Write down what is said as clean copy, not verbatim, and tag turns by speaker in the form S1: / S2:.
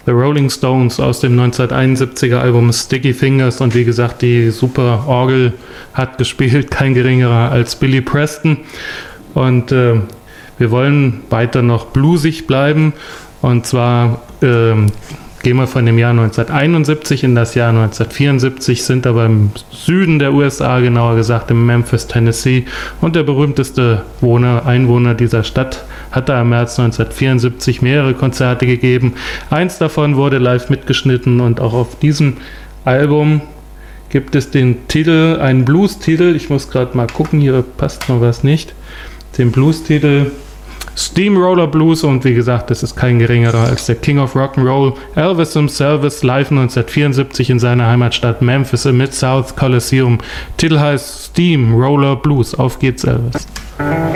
S1: The Rolling Stones aus dem 1971er Album Sticky Fingers, und wie gesagt, die super Orgel hat gespielt, kein geringerer als Billy Preston. Und wir wollen weiter noch bluesig bleiben, und zwar gehen wir von dem Jahr 1971 in das Jahr 1974, sind aber im Süden der USA, genauer gesagt in Memphis, Tennessee, und der berühmteste Einwohner dieser Stadt hat da im März 1974 mehrere Konzerte gegeben. Eins davon wurde live mitgeschnitten, und auch auf diesem Album gibt es den Titel, einen Blues-Titel, ich muss gerade mal gucken, hier passt noch was nicht, den Blues-Titel Steamroller Blues, und wie gesagt, das ist kein geringerer als der King of Rock'n'Roll, Elvis himself, live 1974 in seiner Heimatstadt Memphis im Mid-South Coliseum. Titel heißt Steamroller Blues. Auf geht's, Elvis.